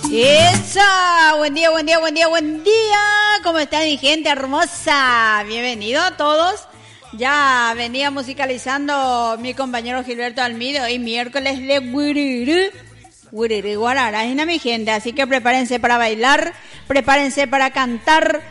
Eso, buen día, buen día, buen día, buen día. ¿Cómo está mi gente hermosa? Bienvenido a todos. Ya venía musicalizando mi compañero Gilberto Almido y miércoles de Guarará, mi gente. Así que prepárense para bailar, prepárense para cantar.